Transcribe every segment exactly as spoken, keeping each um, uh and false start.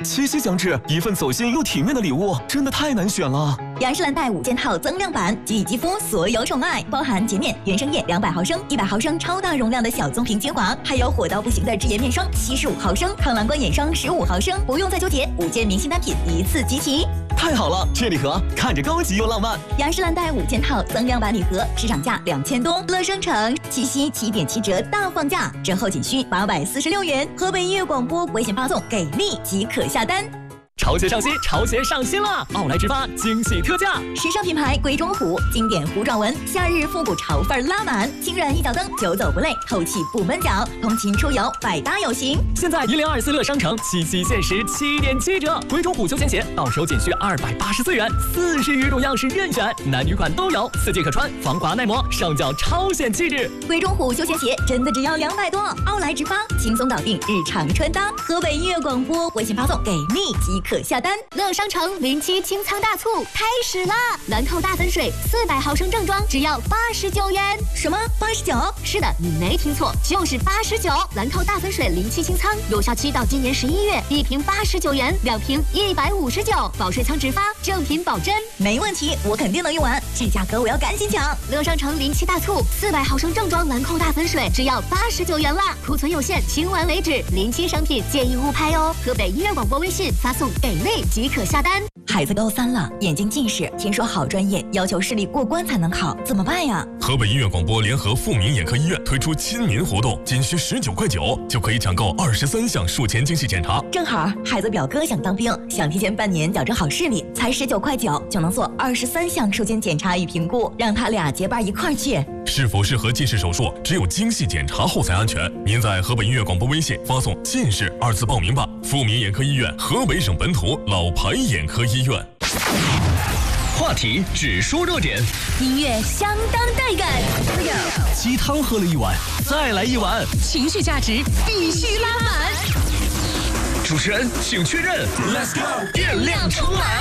七夕将至，一份走心又体面的礼物，真的太难选了。 雅诗兰黛五件套增量版，给予肌肤所有宠爱，包含洁面、原生液两百毫升、一百毫升超大容量的小棕瓶精华，还有火到不行的智颜面霜七十五毫升、抗蓝光眼霜十五毫升，不用再纠结，五件明星单品一次集齐。 太好了，这礼盒看着高级又浪漫。 雅诗兰黛五件套增量版礼盒，市场价两千多，乐商城七夕七点七折大放价，折后仅需八百四十六元。河北音乐广播微信发送给力即可下单。 潮鞋上新，潮鞋上新了！奥莱直发惊喜特价， 时尚品牌贵中虎经典糊状纹，夏日复古潮范拉满，轻软一脚蹬，久走不累，透气不闷脚，通勤出游百搭有型。 现在一零二四乐商城七夕限时七点七折，贵中虎休闲鞋到手仅需二百八十四元，四十余种样式任选，男女款都有，四季可穿，防滑耐磨，上脚超显气质。 贵中虎休闲鞋真的只要两百多，奥莱直发轻松搞定日常穿搭。河北音乐广播微信发送给力即可下单。 乐商城零七清仓大促开始啦！兰蔻大粉水四百毫升正装只要八十九元。 什么八十九？ 是的，你没听错，就是八十九。兰蔻大粉水零七清仓有效期到今年十一月，一瓶八十九元，两瓶一百五十九，保税仓直发，正品保真。 没问题，我肯定能用完，这价格我要赶紧抢。 乐商城零七大促，四百毫升正装兰蔻大粉水只要八十九元啦，库存有限，清完为止。零七商品建议勿拍哦。河北音乐广播微信发送给力即可下单。 孩子高三了，眼睛近视，听说好专业要求视力过关才能考，怎么办呀？ 河北音乐广播联合富民眼科医院推出亲民活动，仅需十九块九就可以抢购二十三项术前精细检查。 正好孩子表哥想当兵，想提前半年矫正好视力，才十九块九就能做二十三项术前检查与评估，让他俩结伴一块儿去。 是否适合近视手术，只有精细检查后才安全。您在河北音乐广播微信发送“近视”二字报名吧。富民眼科医院，河北省本土老牌眼科医院。 话题只说热点， 音乐相当带感， 鸡汤喝了一碗，再来一碗， 情绪价值必须拉满。 主持人请确认 ，Let's go， 电量充满。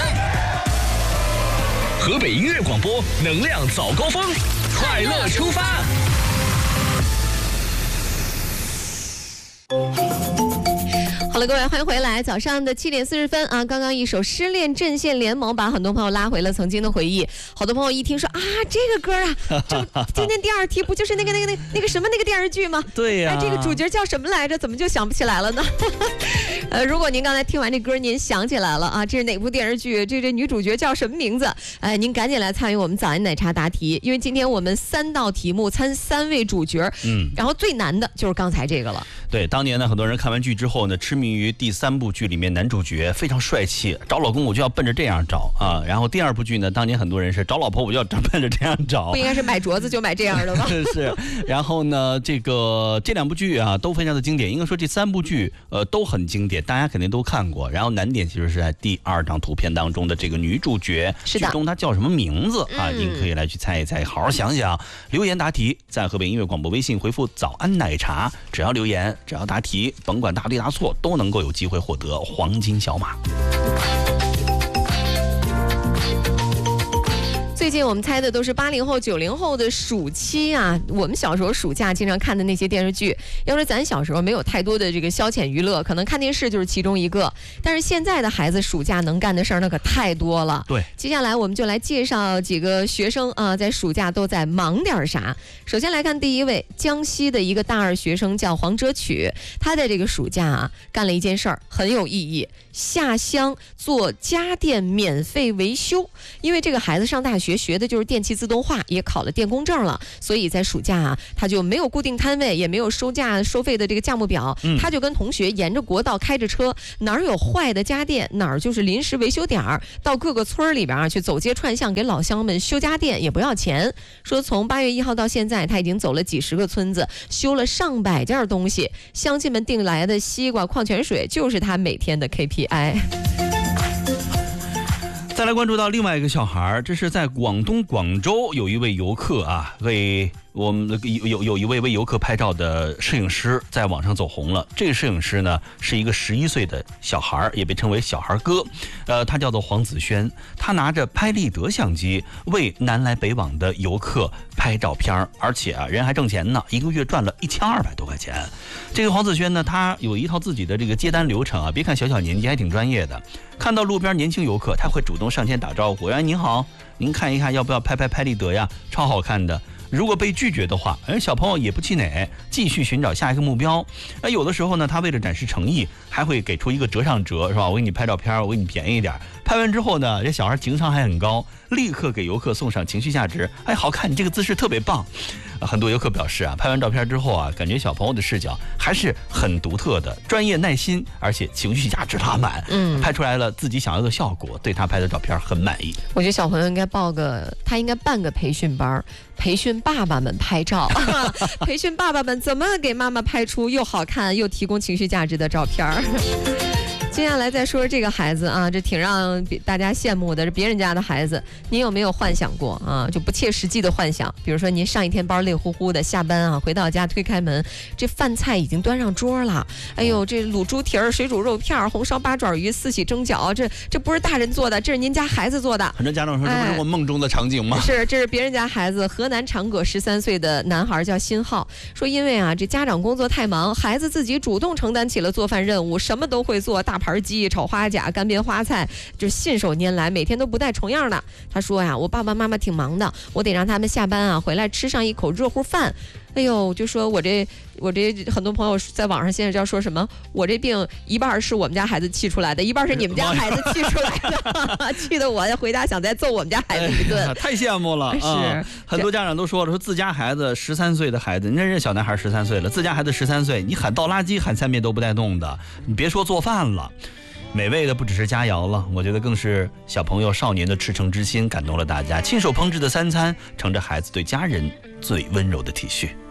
河北音乐广播，能量早高峰，快乐出发。 好了，各位，欢迎回来。早上的七点四十分啊，刚刚一首《失恋阵线联盟》把很多朋友拉回了曾经的回忆。好多朋友一听说啊，这个歌啊，就今天第二题不就是那个那个那个那个什么那个电视剧吗？ 对呀、啊， 哎，这个主角叫什么来着？怎么就想不起来了呢？呃，如果您刚才听完这歌，您想起来了啊，这是哪部电视剧？这这女主角叫什么名字？哎，您赶紧来参与我们早安奶茶答题，因为今天我们三道题目参三位主角，嗯，然后最难的就是刚才这个了。 对，当年呢，很多人看完剧之后呢，痴迷于第三部剧里面男主角非常帅气，找老公我就要奔着这样找啊。然后第二部剧呢，当年很多人是找老婆我就要奔着这样找， 不应该是买镯子就买这样的吗？ 是。然后呢，这个这两部剧啊都非常的经典，应该说这三部剧呃都很经典，大家肯定都看过。然后难点其实是在第二张图片当中的这个女主角， 是的， 剧中她叫什么名字啊？ 嗯、 您可以来去猜一猜，好好想想。留言答题，在河北音乐广播微信回复“早安奶茶”，只要留言，只要答题，甭管答对答错，都能够有机会获得黄金小马。 最近我们猜的都是八零后、九零后的暑期啊，我们小时候暑假经常看的那些电视剧。要说咱小时候没有太多的这个消遣娱乐，可能看电视就是其中一个。但是现在的孩子暑假能干的事儿那可太多了。 对， 接下来我们就来介绍几个学生啊，在暑假都在忙点啥。首先来看第一位，江西的一个大二学生叫黄哲曲，他在这个暑假啊干了一件事儿很有意义，下乡做家电免费维修。因为这个孩子上大学学的就是电气自动化，也考了电工证了，所以在暑假啊，他就没有固定摊位，也没有收价收费的这个价目表，嗯、他就跟同学沿着国道开着车，哪儿有坏的家电，哪儿就是临时维修点儿，到各个村里边啊去走街串巷给老乡们修家电，也不要钱。说从八月一号到现在，他已经走了几十个村子，修了上百件东西，乡亲们订来的西瓜、矿泉水就是他每天的 K P I。 再来关注到另外一个小孩，这是在广东广州有一位游客啊，为我们有有有一位为游客拍照的摄影师在网上走红了。这个摄影师呢是一个十一岁的小孩，也被称为小孩哥，呃，他叫做黄子轩。他拿着拍立得相机为南来北往的游客拍照片，而且啊人还挣钱呢，一个月赚了一千二百多块钱。这个黄子轩呢，他有一套自己的这个接单流程啊，别看小小年纪还挺专业的。看到路边年轻游客，他会主动上前打招呼：“哎，您好，您看一看要不要拍拍拍立得呀？超好看的。”如果被拒绝的话，而小朋友也不气馁，继续寻找下一个目标。那有的时候呢，他为了展示诚意，还会给出一个折上折，是吧？我给你拍照片，我给你便宜一点。拍完之后呢，这小孩情商还很高，立刻给游客送上情绪价值。哎，好看，你这个姿势特别棒。很多游客表示啊，拍完照片之后啊，感觉小朋友的视角还是很独特的，专业、耐心，而且情绪价值拉满。嗯，拍出来了自己想要的效果，对他拍的照片很满意。 我觉得小朋友应该报个，他应该办个培训班，培训爸爸们拍照，培训爸爸们怎么给妈妈拍出又好看又提供情绪价值的照片。接下来再说说这个孩子啊，这挺让大家羡慕的，是别人家的孩子。您有没有幻想过啊？就不切实际的幻想，比如说您上一天班累乎乎的，下班啊回到家推开门，这饭菜已经端上桌了。哎呦，这卤猪蹄儿、水煮肉片、红烧八爪鱼、四喜蒸饺，这这不是大人做的，这是您家孩子做的。 很多家长说，这不是我梦中的场景吗？ 哎、是，这是别人家孩子。河南长葛十三岁的男孩叫辛浩，说因为啊这家长工作太忙，孩子自己主动承担起了做饭任务，什么都会做，大盘鸡、炒花甲、干煸花菜，就信手拈来，每天都不带重样的。他说呀，我爸爸妈妈挺忙的，我得让他们下班啊回来吃上一口热乎饭。哎呦，就说我这我这很多朋友在网上现在要说什么，我这病一半是我们家孩子气出来的，一半是你们家孩子气出来的，气得我回家想再揍我们家孩子一顿。 哎、太羡慕了，是、啊、很多家长都说了，说自家孩子十三岁的孩子，人家这小男孩十三岁了，自家孩子十三岁，你喊倒垃圾喊三遍都不带动的，你别说做饭了。美味的不只是佳肴了，我觉得更是小朋友少年的赤诚之心感动了大家。亲手烹制的三餐，成着孩子对家人最温柔的体恤。